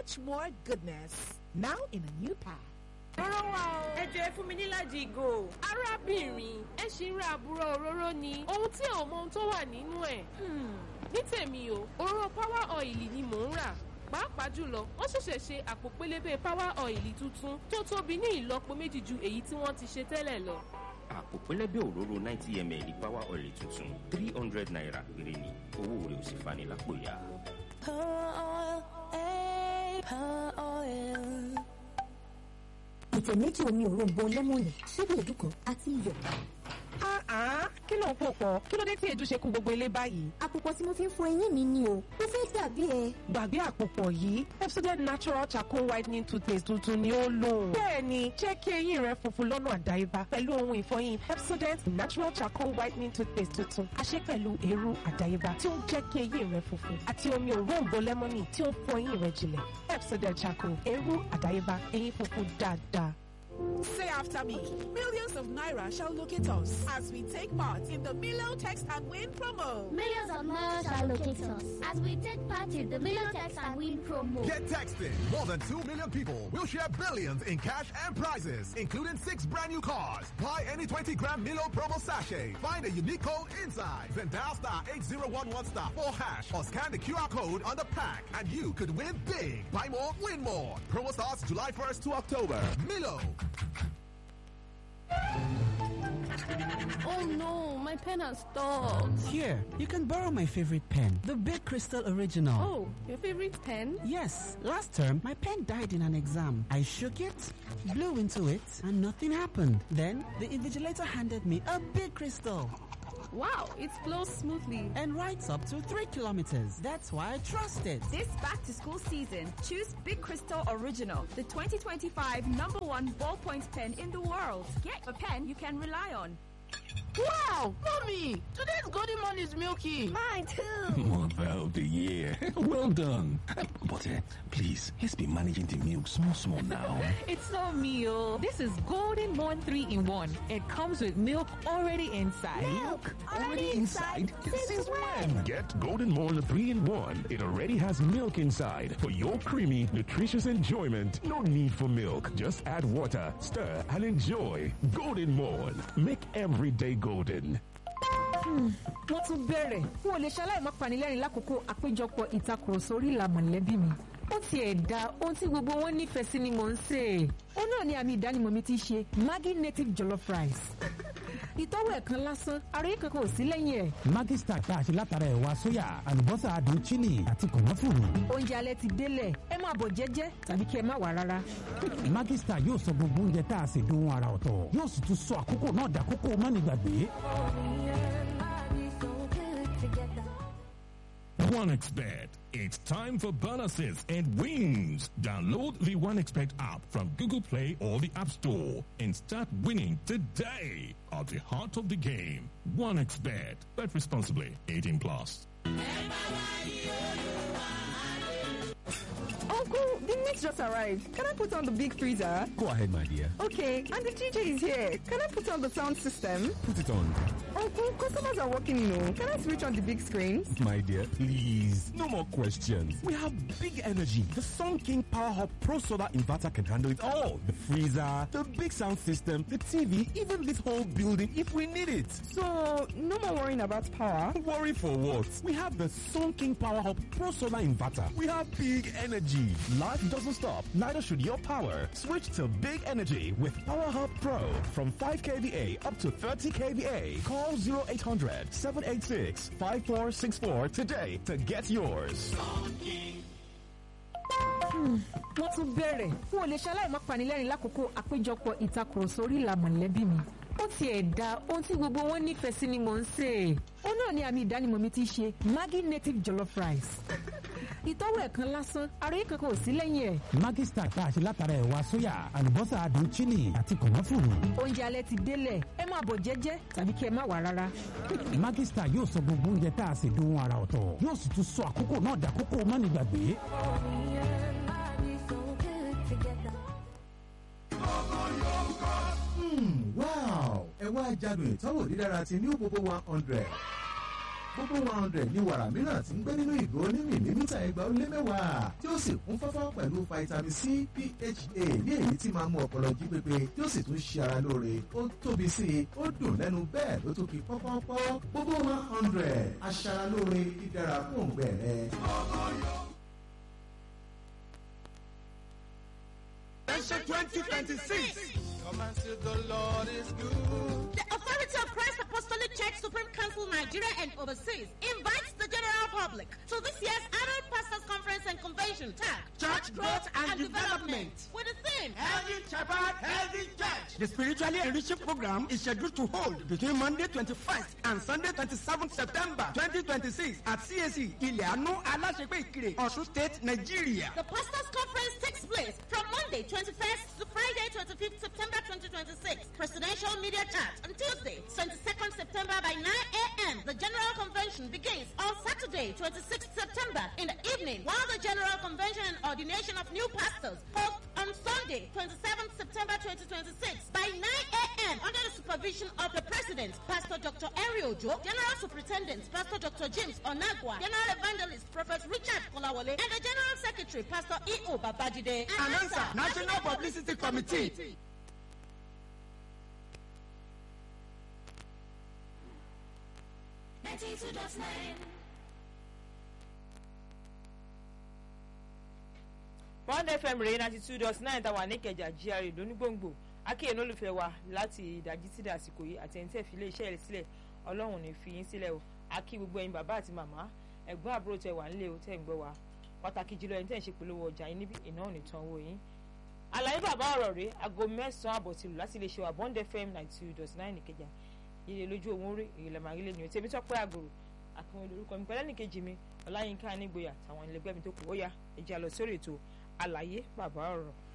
much more goodness. Now in a new pack. Òróró wa o. Ẹ jọ̀ọ́ ẹ fún mi ní láti ìgò. Arábìnrin, ẹ ṣì ń ra àbúrò òróró ni. Ohun tí ò mọ ohun tó wà nínú ẹ̀. Ní tèmi o, òróró power oil ni mò ń rà. Pàápàá jùlọ, wọ́n ṣẹ̀ṣẹ̀ ṣe àpò pélébé power oil tuntun tó tóbi ní ìlọ́po méjì ju èyí tí wọ́n ti ṣe tẹ́lẹ̀ lọ. Àpò pélébé òróró 90 ml power oil tuntun 300 naira péré ni. Owó rẹ̀ ò sì fani lápò ya. Power oil. Ìtẹ̀ méjì omi òróǹbó lẹ́mọ̀nì, ṣébí èdùkọ̀ àti iyọ̀. Kí ló ń pò pọ̀? Kí ló dé tí èédú ṣe kún gbogbo ilé báyìí? Àpòpọ̀ tí mo fi ń fọ eyín mi ni o. Mo fẹ́ dàbí ẹ. Gbàgbé àpòpọ̀ yìí, Pepsodent Natural Charcoal Whitening Toothpaste tuntun ni ó lò. Bẹ́ẹ̀ni, jẹ́ kí eyín rẹ funfun lọ́nà àdáyébá pẹ̀lú ohun ìfọyín Pepsodent Natural Charcoal Whitening Toothpaste tuntun. A ṣe pẹ̀lú eérú àdáyébá tí ó ń jẹ́ kí eyín rẹ funfun àti omi òróǹbó lẹ́mọ́nì tí ó ń fọ eyín rẹ jinlẹ̀. Pepsodent Charcoal, eérú àdáyébá, eyín funfun dáadáa. Say after me. Millions of Naira shall locate us as we take part in the Milo Text and Win promo. Millions of Naira shall locate us as we take part in the Milo Text and Win promo. Get texting. More than 2 million people will share billions in cash and prizes, including 6 brand new cars. Buy any 20-gram Milo promo sachet. Find a unique code inside. Then dial star 8011 star 4 hash or scan the QR code on the pack and you could win big. Buy more, win more. Promo starts July 1st to October. Milo. Oh no, my pen has stopped. Here, you can borrow my favorite pen, the Big Crystal Original. Oh, your favorite pen? Yes, last term my pen died in an exam. I shook it, blew into it, and nothing happened. Then the invigilator handed me a Big Crystal. Wow, it flows smoothly and writes up to 3 kilometers. That's why I trust it. This back-to-school season, choose Big Crystal Original, the 2025 #1 ballpoint pen in the world. Get a pen you can rely on. Wow, Mommy, today's golden morn is milky. Mine too. Mother of the year. Well done. But please, let's be managing the milk small now. It's not meal. This is Golden Morn 3-in-1. It comes with milk already inside. Milk already inside? Since when? Get Golden Morn 3-in-1. It already has milk inside. For your creamy, nutritious enjoyment, no need for milk. Just add water, stir, and enjoy. Golden Morn. Make every day golden. Wọ́n tún bẹ̀rẹ̀. Wọ́n lè ṣaláì má panilẹ́rìn lákòókò àpéjọpọ̀ ìtakùrọ̀sọ orí ìlà mọ̀lẹ́bí mi. Ó tiẹ̀ da ohun tí gbogbo wọn nífẹ̀ẹ́ sí ni mò ń sè. Ó náà ni àmì ìdánimọ̀ mi ti ṣe Maggi native jollof rice. Ìtọ́wò ẹ̀kan lásán, àròyé kankan ò sí lẹ́yìn ẹ̀. Maggi Star tá a ṣe látara ẹ̀wà sóyà, àlùbọ́sà adùn chili àti kànáfùrù. Oúnjẹ alẹ́ ti délẹ̀, ẹ máa bọ̀ jẹ́jẹ́ tàbí kí ẹ má wá rárá. Maggi Star yóò sọ gbogbo oúnjẹ tá a ṣe dohun àrà ọ̀tọ̀. Yóò sì tún sọ àkókò náà dàkókò mánigbàgbé. OneXBet. It's time for bonuses and wins. Download the OneXBet app from Google Play or the App Store and start winning today. At the heart of the game, OneXBet. Bet responsibly. 18+. Uncle, the meat just arrived. Can I put on the big freezer? Go ahead, my dear. Okay, and the DJ is here. Can I put on the sound system? Put it on. Uncle, customers are walking in. Can I switch on the big screens? My dear, please. No more questions. We have big energy. The Sun King Power Hub Pro Solar Inverter can handle it all. The freezer, the big sound system, the TV, even this whole building if we need it. So, no more worrying about power? Worry for what? We have the Sun King Power Hub Pro Solar Inverter. We have big energy. Life doesn't stop, neither should your power. Switch to big energy with Power Hub Pro. From 5 kVA up to 30 kVA. Call 0800 786 5464 today to get yours. Wọ́n tún bẹ̀rẹ̀. Wọ́n lè ṣaláì má panilẹ́rìn lákòókò àpéjọpọ̀ ìtakùrọ̀sọ orí ìlà mọ̀lẹ́bí mi. Ó tiẹ̀ da ohun tí gbogbo wọn nífẹ̀ẹ́ sí ni mò ń sè. Ó náà ni àmì ìdánimọ̀ mi ti ṣe Maggi native jollof rice. Ìtọ́wò ẹ̀kan lásán, àròyé kankan ò sí lẹ́yìn ẹ̀. Maggi Star tá a ṣe látara ẹ̀wà sóyà, àlùbọ́sà adùn chili àti kànáfùrù. Oúnjẹ alẹ́ ti délẹ̀, ẹ máa bọ̀ jẹ́jẹ́ tàbí kí ẹ má wá rárá. Maggi Star yóò sọ gbogbo oúnjẹ tá a ṣe dohun àrà ọ̀tọ̀. Yóò sì tún sọ àkókò náà dàkókò mánigbàgbé. Wow! Ẹ wá jádùn ìtọ́wò dídára ti New Bobo 100. gbogbo 100 ní wàrà mìíràn tí ń gbé nínú ìgò ní mìlímítà 210 tí ó sì kún fọ́fọ́ pẹ̀lú vitamin C PHA ní èyí tí máa mú ọpọlọ jí pépé tí ó sì tún ṣe ara lóore ó tóbi sí i ó dùn lẹ́nu bẹ́ẹ̀ ló tún kí pọ́pọ́pọ́ gbogbo 100 aṣaralóore dídára fún òǹgbẹ rẹ. Session 2026. Come and see the Lord is good. The Authority of Christ Apostolic Church Supreme Council Nigeria and overseas invites the general public to this year's annual Pastors Conference and Convention tagged Church Growth and Development with the theme Healthy Shepherd, Healthy Church. The spiritually enriching program is scheduled to hold between Monday 21st and Sunday 27th September 2026 at CAC Ileanu Alasepe Ikire, Osun State, Nigeria. The Pastors Conference takes place from Monday 21st to Friday 25th September 2026. Presidential media chat on Tuesday 22nd September by 9 a.m. The General Convention begins on Saturday 26th September in the evening, while the General Convention and ordination of new pastors hold on Sunday 27th September 2026 by 9 a.m. under the supervision of the President, Pastor Dr. Henry Ojo, General Superintendent, Pastor Dr. James Onagwa, General Evangelist, Prophet Richard Kolawole, and the General Secretary, Pastor E.O. Babajide. Announcer, National Publicity Committee. One FM rèé 92.9 tàwa ní Ìkẹjà GRA lónígbòǹgbò akéyìn olùfẹ́ wa láti ìdájí sí àsìkò yìí àti ẹni tẹ́ fi ilé iṣẹ́ rẹ̀ sílẹ̀ Ọlọ́run ní fi yín sílẹ̀ o akí gbogbo ẹ̀yin bàbá àti màmá ẹ̀gbọ́n àbúrò tẹ́ wà nílé o tẹ́ ń gbọ́ wa pàtàkì jùlọ ẹni tẹ́ ń ṣe polówó ọjà yín níbi iná ò ní tán owó yín. Àlàyé bàbá ọ̀rọ̀ rèé aago 9 àbọ̀ tìlù láti ilé iṣẹ́ wa Bond FM 92.9 Ìkẹjà ilé lójú òun rí ìrìnlẹ̀ màrílẹ̀ ní òtẹ́bí tọ́pẹ́ àgòrò àkànwé lórúkọ mi pẹ̀lẹ́ nìkejì mi Ọláyínká Nígboyà àtàwọn ẹlẹgbẹ́ mi tó kù ó yá ẹ jẹ́ á lọ sórí ètò Àlàyé bàbá ọ̀rọ̀.